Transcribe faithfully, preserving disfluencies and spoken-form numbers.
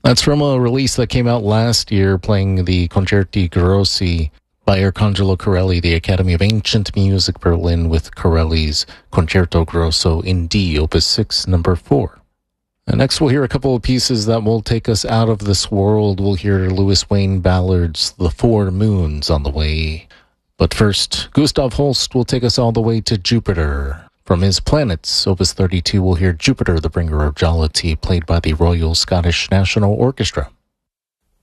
That's from a release that came out last year, playing the Concerti Grossi by Arcangelo Corelli, the Academy of Ancient Music Berlin, with Corelli's Concerto Grosso in D, Opus six, number four. And next we'll hear a couple of pieces that will take us out of this world. We'll hear Louis Wayne Ballard's The Four Moons on the way. But first, Gustav Holst will take us all the way to Jupiter. From his Planets, Opus thirty-two, we'll hear Jupiter, the Bringer of Jollity, played by the Royal Scottish National Orchestra.